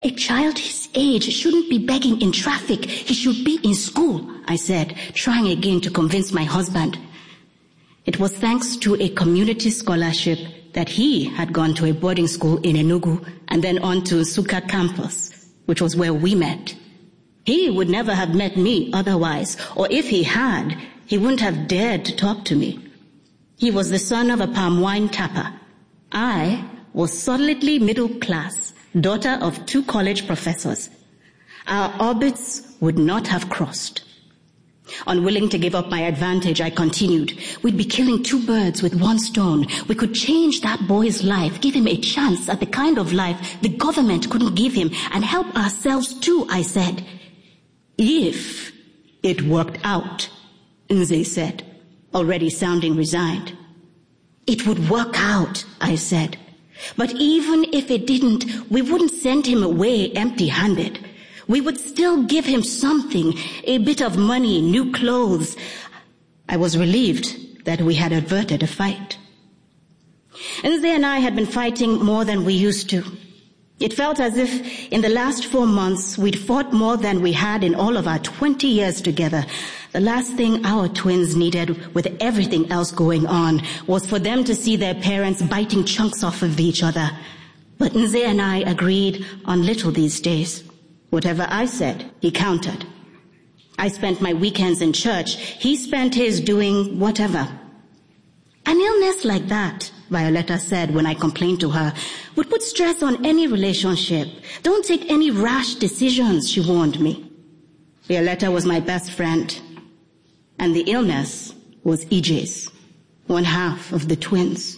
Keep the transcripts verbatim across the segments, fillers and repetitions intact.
"A child his age shouldn't be begging in traffic. He should be in school," I said, trying again to convince my husband. It was thanks to a community scholarship that he had gone to a boarding school in Enugu and then on to Nsukka campus, which was where we met. He would never have met me otherwise, or if he had, he wouldn't have dared to talk to me. He was the son of a palm wine tapper. I was solidly middle class, daughter of two college professors. Our orbits would not have crossed. Unwilling to give up my advantage, I continued. We'd be killing two birds with one stone. We could change that boy's life, give him a chance at the kind of life the government couldn't give him, and help ourselves too, I said. If it worked out, Nze said, already sounding resigned. It would work out, I said. But even if it didn't, we wouldn't send him away empty-handed. We would still give him something, a bit of money, new clothes. I was relieved that we had averted a fight. Nze and I had been fighting more than we used to. It felt as if in the last four months we'd fought more than we had in all of our twenty years together. The last thing our twins needed, with everything else going on, was for them to see their parents biting chunks off of each other. But Nze and I agreed on little these days. Whatever I said, he countered. I spent my weekends in church. He spent his doing whatever. An illness like that, Violetta said when I complained to her, would put stress on any relationship. Don't take any rash decisions, she warned me. Violetta was my best friend, and the illness was E J's, one half of the twins.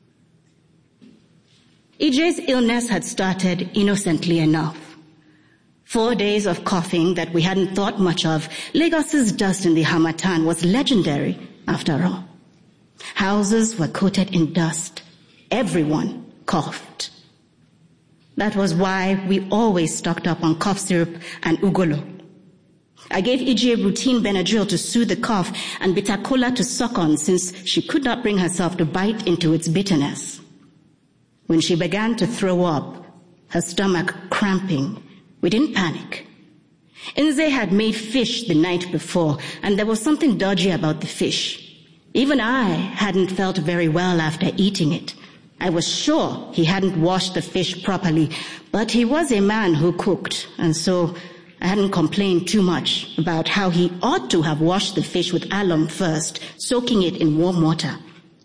E J's illness had started innocently enough. Four days of coughing that we hadn't thought much of. Lagos's dust in the Harmattan was legendary, after all. Houses were coated in dust. Everyone coughed. That was why we always stocked up on cough syrup and ugolo. I gave E J a routine Benadryl to soothe the cough and bitter cola to suck on, since she could not bring herself to bite into its bitterness. When she began to throw up, her stomach cramping, we didn't panic. Nze had made fish the night before, and there was something dodgy about the fish. Even I hadn't felt very well after eating it. I was sure he hadn't washed the fish properly, but he was a man who cooked, and so I hadn't complained too much about how he ought to have washed the fish with alum first, soaking it in warm water.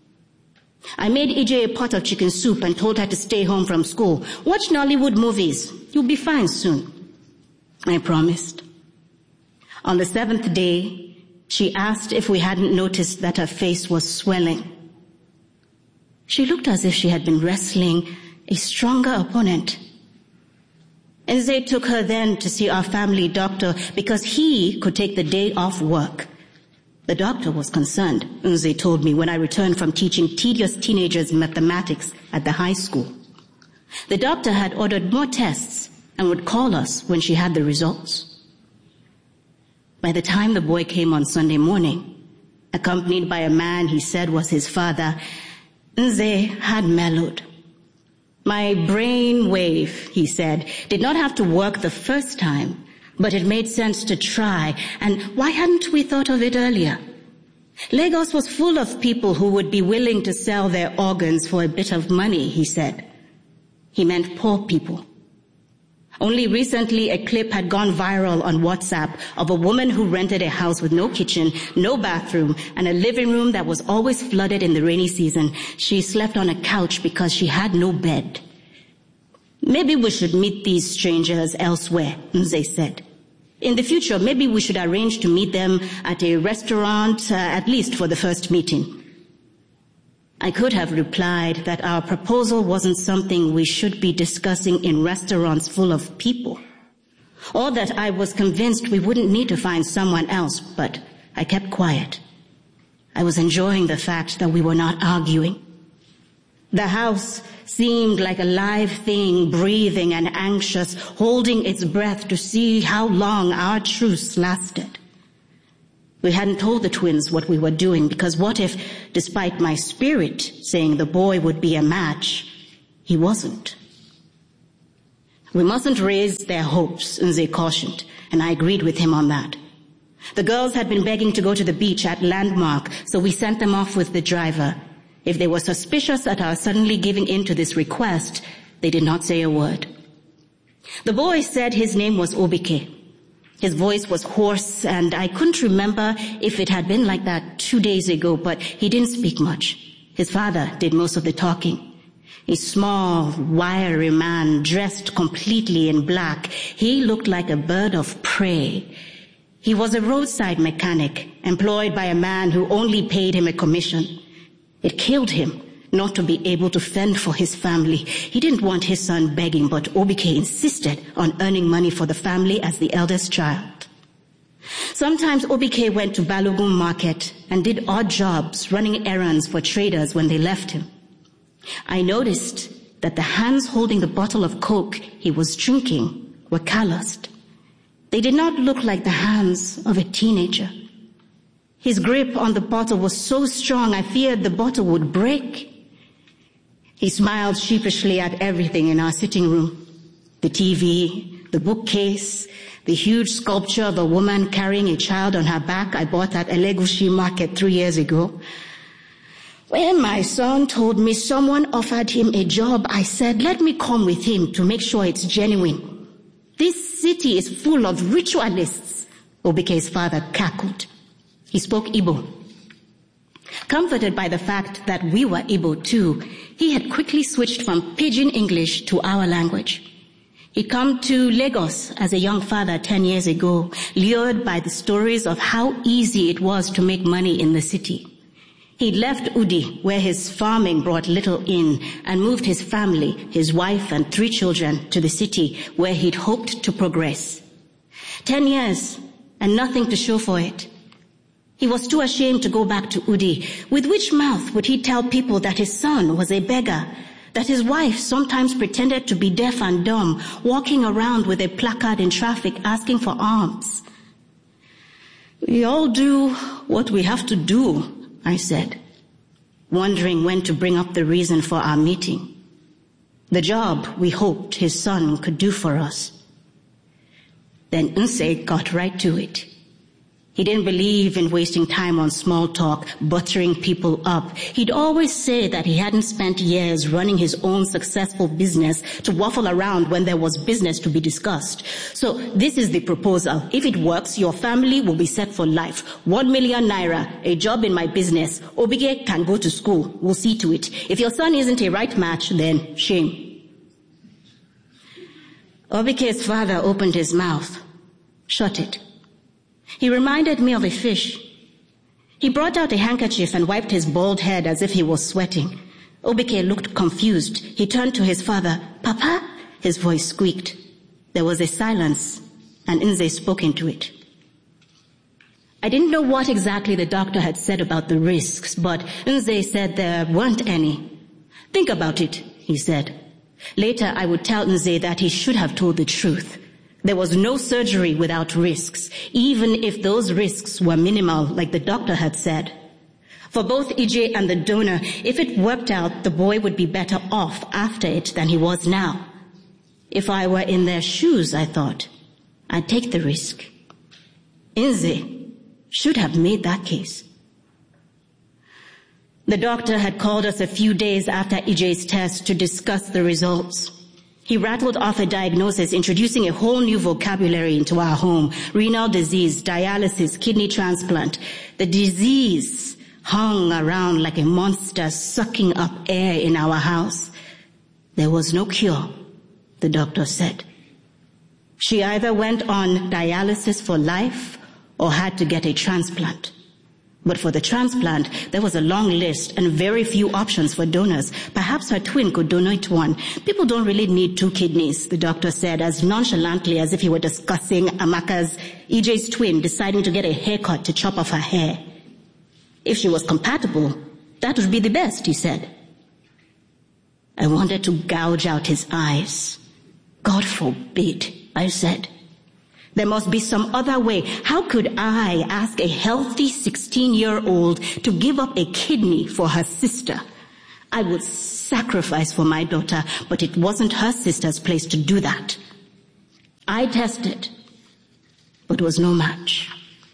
I made E J a pot of chicken soup and told her to stay home from school. Watch Nollywood movies. You'll be fine soon. I promised. On the seventh day, she asked if we hadn't noticed that her face was swelling. She looked as if she had been wrestling a stronger opponent. Nze took her then to see our family doctor because he could take the day off work. The doctor was concerned, Nze told me when I returned from teaching tedious teenagers mathematics at the high school. The doctor had ordered more tests and would call us when she had the results. By the time the boy came on Sunday morning, accompanied by a man he said was his father, Nze had mellowed. My brain wave, he said, did not have to work the first time, but it made sense to try, and why hadn't we thought of it earlier? Lagos was full of people who would be willing to sell their organs for a bit of money, he said. He meant poor people. Only recently a clip had gone viral on WhatsApp of a woman who rented a house with no kitchen, no bathroom, and a living room that was always flooded in the rainy season. She slept on a couch because she had no bed. Maybe we should meet these strangers elsewhere, Nze said. In the future, maybe we should arrange to meet them at a restaurant, uh, at least for the first meeting. I could have replied that our proposal wasn't something we should be discussing in restaurants full of people, or that I was convinced we wouldn't need to find someone else, but I kept quiet. I was enjoying the fact that we were not arguing. The house seemed like a live thing, breathing and anxious, holding its breath to see how long our truce lasted. We hadn't told the twins what we were doing, because what if, despite my spirit saying the boy would be a match, he wasn't? We mustn't raise their hopes, Nze cautioned, and I agreed with him on that. The girls had been begging to go to the beach at Landmark, so we sent them off with the driver. If they were suspicious at our suddenly giving in to this request, they did not say a word. The boy said his name was Obike. His voice was hoarse, and I couldn't remember if it had been like that two days ago, but he didn't speak much. His father did most of the talking. A small, wiry man dressed completely in black. He looked like a bird of prey. He was a roadside mechanic, employed by a man who only paid him a commission. It killed him not to be able to fend for his family. He didn't want his son begging, but Obike insisted on earning money for the family as the eldest child. Sometimes Obike went to Balogun Market and did odd jobs running errands for traders when they left him. I noticed that the hands holding the bottle of Coke he was drinking were calloused. They did not look like the hands of a teenager. His grip on the bottle was so strong I feared the bottle would break. He smiled sheepishly at everything in our sitting room. The T V, the bookcase, the huge sculpture of a woman carrying a child on her back I bought at Elegushi Market three years ago. When my son told me someone offered him a job, I said, let me come with him to make sure it's genuine. This city is full of ritualists, Obike's father cackled. He spoke Igbo. Comforted by the fact that we were Igbo too, he had quickly switched from pidgin English to our language. He'd come to Lagos as a young father ten years ago, lured by the stories of how easy it was to make money in the city. He'd left Udi, where his farming brought little in, and moved his family, his wife and three children, to the city where he'd hoped to progress. Ten years, and nothing to show for it. He was too ashamed to go back to Udi. With which mouth would he tell people that his son was a beggar, that his wife sometimes pretended to be deaf and dumb, walking around with a placard in traffic asking for alms? We all do what we have to do, I said, wondering when to bring up the reason for our meeting. The job we hoped his son could do for us. Then Nse got right to it. He didn't believe in wasting time on small talk, buttering people up. He'd always say that he hadn't spent years running his own successful business to waffle around when there was business to be discussed. So this is the proposal. If it works, your family will be set for life. One million naira, a job in my business. Obike can go to school. We'll see to it. If your son isn't a right match, then shame. Obike's father opened his mouth, shut it. He reminded me of a fish. He brought out a handkerchief and wiped his bald head as if he was sweating. Obike looked confused. He turned to his father. Papa? His voice squeaked. There was a silence, and Nze spoke into it. I didn't know what exactly the doctor had said about the risks, but Nze said there weren't any. Think about it, he said. Later I would tell Nze that he should have told the truth. There was no surgery without risks, even if those risks were minimal, like the doctor had said. For both Ije and the donor, if it worked out, the boy would be better off after it than he was now. If I were in their shoes, I thought, I'd take the risk. Nze should have made that case. The doctor had called us a few days after Ije's test to discuss the results. He rattled off a diagnosis, introducing a whole new vocabulary into our home. Renal disease, dialysis, kidney transplant. The disease hung around like a monster sucking up air in our house. There was no cure, the doctor said. She either went on dialysis for life or had to get a transplant. But for the transplant, there was a long list and very few options for donors. Perhaps her twin could donate one. People don't really need two kidneys, the doctor said, as nonchalantly as if he were discussing Amaka's, Ije's twin, deciding to get a haircut to chop off her hair. If she was compatible, that would be the best, he said. I wanted to gouge out his eyes. God forbid, I said. There must be some other way. How could I ask a healthy sixteen-year-old to give up a kidney for her sister? I would sacrifice for my daughter, but it wasn't her sister's place to do that. I tested, but was no match.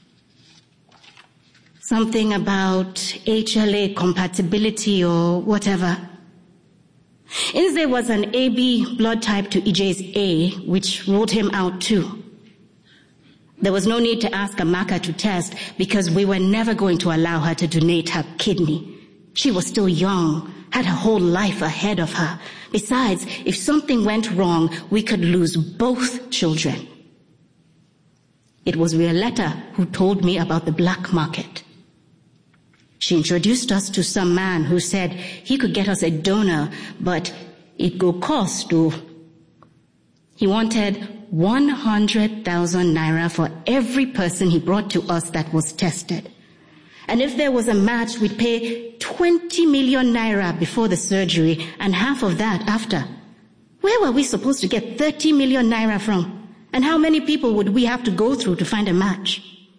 Something about H L A compatibility or whatever. Nze was an A B blood type to Ije's A, which ruled him out too. There was no need to ask Amaka to test because we were never going to allow her to donate her kidney. She was still young, had her whole life ahead of her. Besides, if something went wrong, we could lose both children. It was Violetta who told me about the black market. She introduced us to some man who said he could get us a donor, but it go cost too. He wanted one hundred thousand naira for every person he brought to us that was tested. And if there was a match, we'd pay twenty million naira before the surgery and half of that after. Where were we supposed to get thirty million naira from? And how many people would we have to go through to find a match?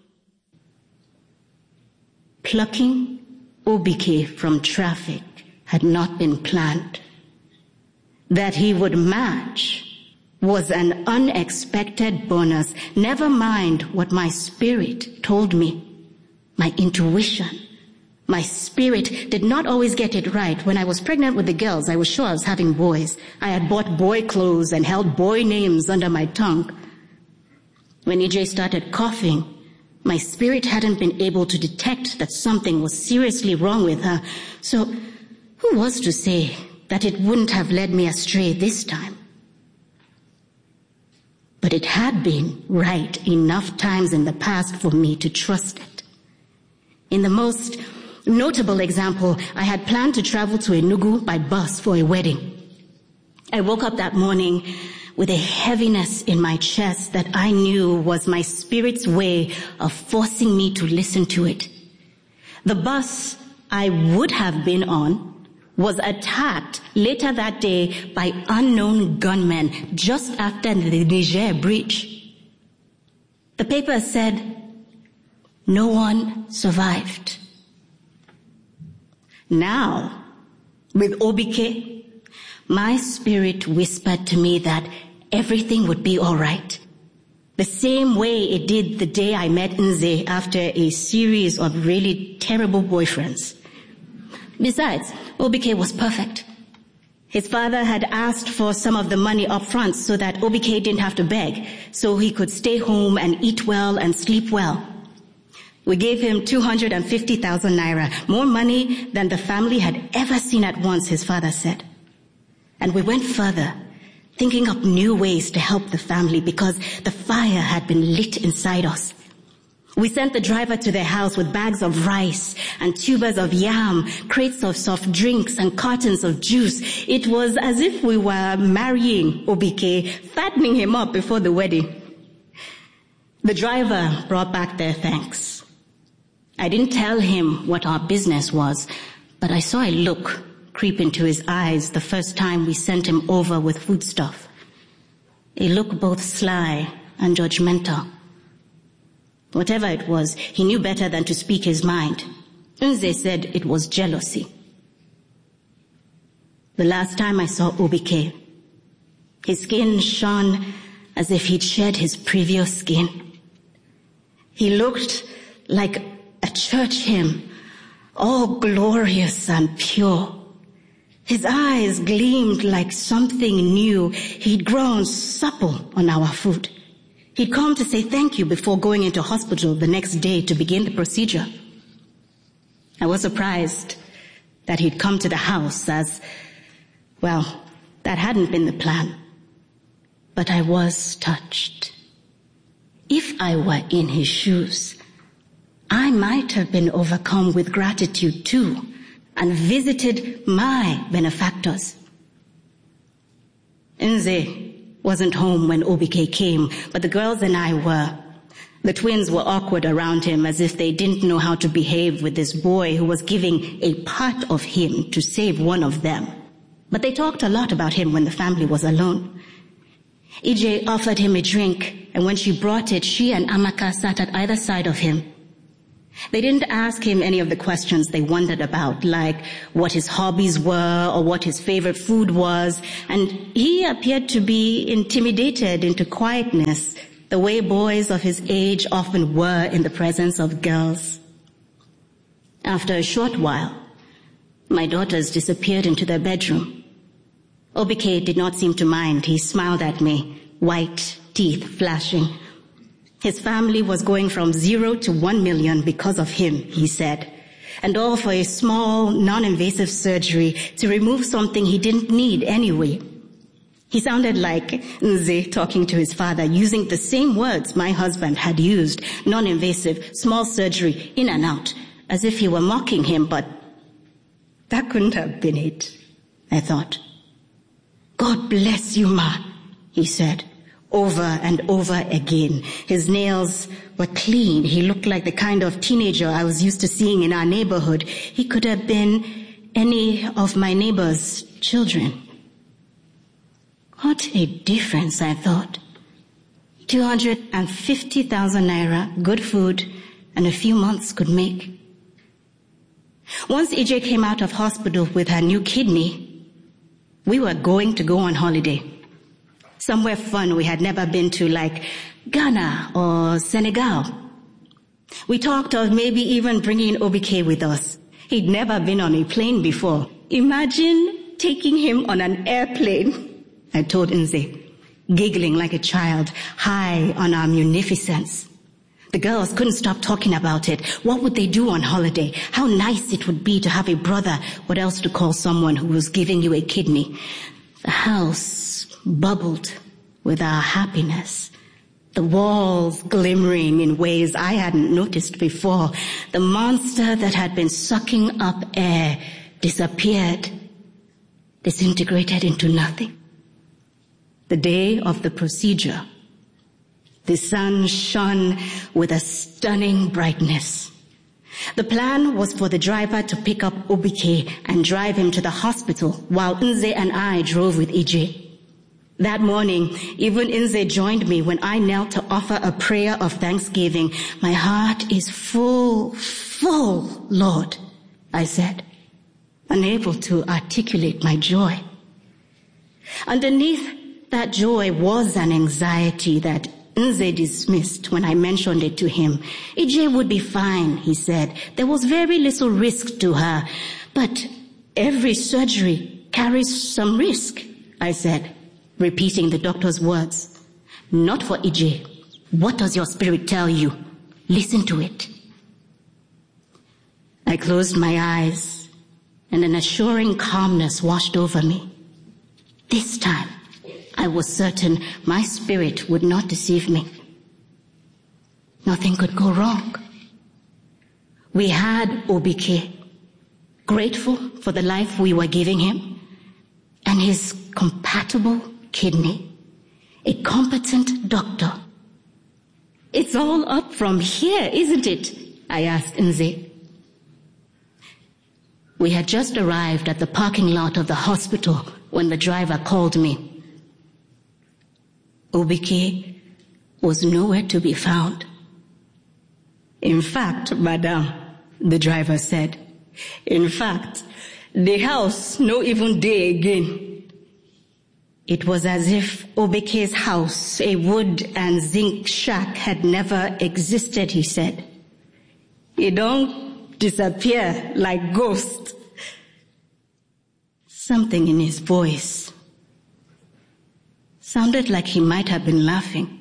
Plucking Obike from traffic had not been planned. That he would match was an unexpected bonus. Never mind what my spirit told me. My intuition. My spirit did not always get it right. When I was pregnant with the girls, I was sure I was having boys. I had bought boy clothes and held boy names under my tongue. When E J started coughing, my spirit hadn't been able to detect that something was seriously wrong with her. So who was to say that it wouldn't have led me astray this time? But it had been right enough times in the past for me to trust it. In the most notable example, I had planned to travel to Enugu by bus for a wedding. I woke up that morning with a heaviness in my chest that I knew was my spirit's way of forcing me to listen to it. The bus I would have been on was attacked later that day by unknown gunmen just after the Niger bridge. The paper said, no one survived. Now, with Obike, my spirit whispered to me that everything would be all right. The same way it did the day I met Nze after a series of really terrible boyfriends. Besides, Obike was perfect. His father had asked for some of the money up front so that Obike didn't have to beg, so he could stay home and eat well and sleep well. We gave him two hundred fifty thousand naira, more money than the family had ever seen at once, his father said. And we went further, thinking up new ways to help the family because the fire had been lit inside us. We sent the driver to their house with bags of rice and tubers of yam, crates of soft drinks and cartons of juice. It was as if we were marrying Obike, fattening him up before the wedding. The driver brought back their thanks. I didn't tell him what our business was, but I saw a look creep into his eyes the first time we sent him over with foodstuff. A look both sly and judgmental. Whatever it was, he knew better than to speak his mind. Nze said it was jealousy. The last time I saw Obike, his skin shone as if he'd shed his previous skin. He looked like a church hymn, all glorious and pure. His eyes gleamed like something new. He'd grown supple on our food. He'd come to say thank you before going into hospital the next day to begin the procedure. I was surprised that he'd come to the house as, well, that hadn't been the plan. But I was touched. If I were in his shoes, I might have been overcome with gratitude too, and visited my benefactors. Nze wasn't home when Obike came, but the girls and I were. The twins were awkward around him as if they didn't know how to behave with this boy who was giving a part of him to save one of them. But they talked a lot about him when the family was alone. E J offered him a drink, and when she brought it, she and Amaka sat at either side of him. They didn't ask him any of the questions they wondered about, like what his hobbies were or what his favorite food was, and he appeared to be intimidated into quietness, the way boys of his age often were in the presence of girls. After a short while, my daughters disappeared into their bedroom. Obike did not seem to mind. He smiled at me, white teeth flashing. His family was going from zero to one million because of him, he said, and all for a small, non-invasive surgery to remove something he didn't need anyway. He sounded like Nze talking to his father, using the same words my husband had used, non-invasive, small surgery, in and out, as if he were mocking him, but that couldn't have been it, I thought. God bless you, Ma, he said. Over and over again. His nails were clean. He looked like the kind of teenager I was used to seeing in our neighborhood. He could have been any of my neighbor's children. What a difference, I thought. two hundred fifty thousand naira, good food, and a few months could make. Once E J came out of hospital with her new kidney, we were going to go on holiday. Somewhere fun we had never been to, like Ghana or Senegal. We talked of maybe even bringing Obike with us. He'd never been on a plane before. Imagine taking him on an airplane, I told Nze, giggling like a child, high on our munificence. The girls couldn't stop talking about it. What would they do on holiday? How nice it would be to have a brother. What else to call someone who was giving you a kidney? The house bubbled with our happiness. The walls glimmering in ways I hadn't noticed before. The monster that had been sucking up air disappeared, disintegrated into nothing. The day of the procedure, the sun shone with a stunning brightness. The plan was for the driver to pick up Obike and drive him to the hospital while Nze and I drove with E J. That morning, even Nze joined me when I knelt to offer a prayer of thanksgiving. My heart is full, full, Lord, I said, unable to articulate my joy. Underneath that joy was an anxiety that Nze dismissed when I mentioned it to him. E J would be fine, he said. There was very little risk to her. But every surgery carries some risk, I said, repeating the doctor's words. Not for E J. What does your spirit tell you? Listen to it. I closed my eyes, and an assuring calmness washed over me. This time, I was certain my spirit would not deceive me. Nothing could go wrong. We had Obike, grateful for the life we were giving him, and his compatible kidney, a competent doctor. It's all up from here, isn't it? I asked Nze. We had just arrived at the parking lot of the hospital when the driver called me. Obike was nowhere to be found. In fact, madam, the driver said, in fact, the house no even day again. It was as if Obike's house, a wood and zinc shack, had never existed, he said. He don't disappear like ghost. Something in his voice sounded like he might have been laughing.